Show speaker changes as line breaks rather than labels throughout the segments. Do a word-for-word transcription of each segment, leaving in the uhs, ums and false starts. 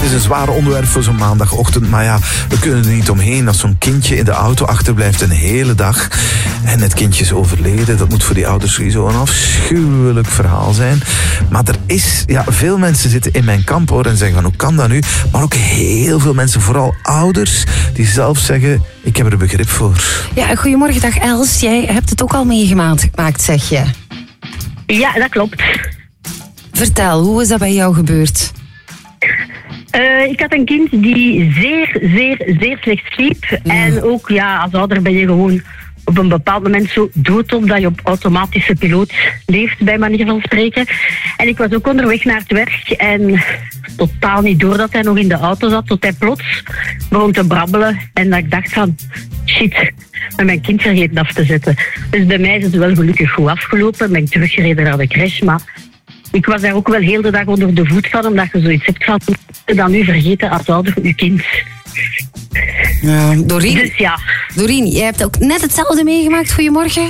is een zwaar onderwerp voor zo'n maandagochtend. Maar ja, we kunnen er niet omheen. Als zo'n kindje in de auto achterblijft een hele dag en het kindje is overleden, dat moet voor die ouders sowieso een afschuwelijk verhaal zijn. Maar er is, ja, veel mensen zitten in mijn kamp hoor en zeggen van hoe kan dat nu? Maar ook heel veel mensen, vooral ouders, die zelf zeggen ik heb er begrip voor.
Ja, goedemorgen, dag Els. Jij hebt het ook al meegemaakt, zeg je.
Ja, dat klopt.
Vertel, hoe is dat bij jou gebeurd?
Uh, ik had een kind die zeer, zeer, zeer slecht sliep. Ja. En ook, ja, als ouder ben je gewoon op een bepaald moment zo doodop dat je op automatische piloot leeft, bij manier van spreken. En ik was ook onderweg naar het werk en totaal niet door dat hij nog in de auto zat, tot hij plots begon te brabbelen. En dat ik dacht van, shit, met mijn kind vergeten af te zetten. Dus bij mij is het wel gelukkig goed afgelopen. Ben ik teruggereden naar de crash, maar ik was daar ook wel heel de dag onder de voet van, omdat je zoiets hebt van, dan nu vergeten als ouder je kind.
Ja, Doreen,
dus ja.
Doreen, jij hebt ook net hetzelfde meegemaakt. Goedemorgen.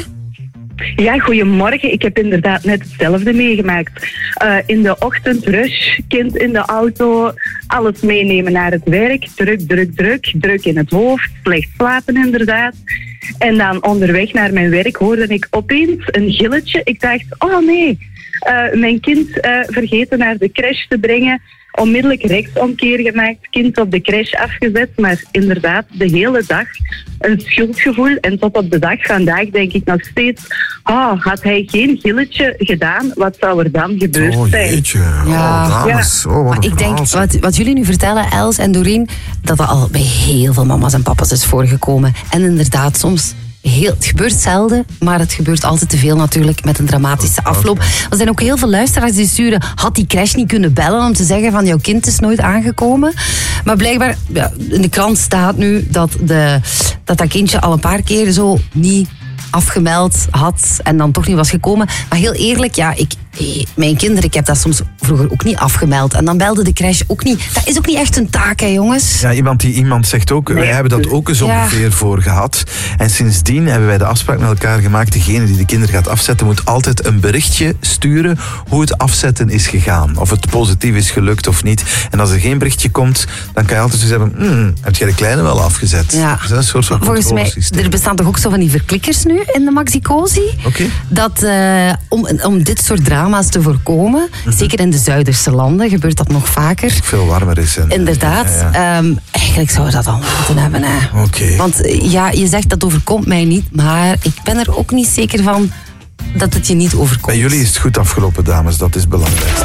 Ja, goedemorgen. Ik heb inderdaad net hetzelfde meegemaakt. Uh, in de ochtendrush, kind in de auto, alles meenemen naar het werk. Druk, druk, druk. Druk in het hoofd, slecht slapen inderdaad. En dan onderweg naar mijn werk hoorde ik opeens een gilletje. Ik dacht, oh nee, uh, mijn kind uh, vergeten naar de crash te brengen. Onmiddellijk rechtsomkeer gemaakt, kind op de crash afgezet. Maar inderdaad, de hele dag een schuldgevoel. En tot op de dag vandaag denk ik nog steeds, oh, had hij geen gilletje gedaan, wat zou er dan gebeurd
oh,
zijn?
Jeetje. Ja, oh, dames.
Ja.
Oh, wat
maar ik denk, wat, wat jullie nu vertellen, Els en Doreen, dat dat al bij heel veel mama's en papa's is voorgekomen. En inderdaad, soms... Heel, het gebeurt zelden, maar het gebeurt altijd te veel natuurlijk met een dramatische afloop. Er zijn ook heel veel luisteraars die sturen, had die crash niet kunnen bellen om te zeggen van jouw kind is nooit aangekomen. Maar blijkbaar, ja, in de krant staat nu dat, de, dat dat kindje al een paar keer zo niet afgemeld had en dan toch niet was gekomen. Maar heel eerlijk, ja, ik, mijn kinderen, ik heb dat soms vroeger ook niet afgemeld. En dan belde de crash ook niet. Dat is ook niet echt een taak, hè, jongens.
Ja, iemand die iemand zegt ook, wij hebben dat ook eens ongeveer ja. voor gehad. En sindsdien hebben wij de afspraak met elkaar gemaakt, degene die de kinderen gaat afzetten, moet altijd een berichtje sturen hoe het afzetten is gegaan. Of het positief is gelukt of niet. En als er geen berichtje komt, dan kan je altijd zo zeggen, hmm, heb jij de kleine wel afgezet?
Ja.
Dat is een soort van
volgens mij, er bestaan toch ook zo van die verklikkers nu in de Maxicosi?
Okay.
Dat uh, om, om dit soort drama's te voorkomen, mm-hmm. zeker in de Zuiderse landen gebeurt dat nog vaker.
Veel warmer is. En,
Inderdaad.
Ja, ja.
Um, eigenlijk zouden we dat al moeten hebben. Hè.
Okay.
Want ja, je zegt dat overkomt mij niet, maar ik ben er ook niet zeker van dat het je niet overkomt.
Bij jullie is het goed afgelopen, dames. Dat is het belangrijkste.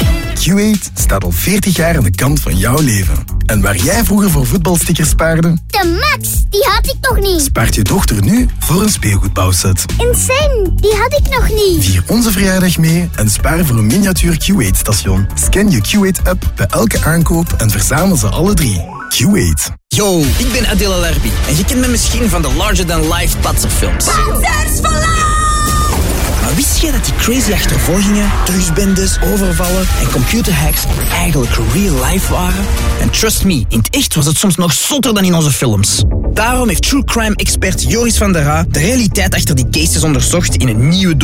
Q acht staat al veertig jaar aan de kant van jouw leven. En waar jij vroeger voor voetbalstickers spaarde...
De Max, die had ik nog niet.
Spaart je dochter nu voor een speelgoedbouwset.
Insane, die had ik nog niet.
Vier onze verjaardag mee en spaar voor een miniatuur Q acht-station. Scan je Q acht-app bij elke aankoop en verzamel ze alle drie. Q acht.
Yo, ik ben Adela Larbi en je kent me misschien van de Larger Than Life Patserfilms.
Patsers for life!
Maar wist je dat die crazy achtervolgingen, drugsbendes, overvallen en computerhacks eigenlijk real life waren? En trust me, in het echt was het soms nog zotter dan in onze films. Daarom heeft true crime expert Joris van der Raa de realiteit achter die cases onderzocht in een nieuwe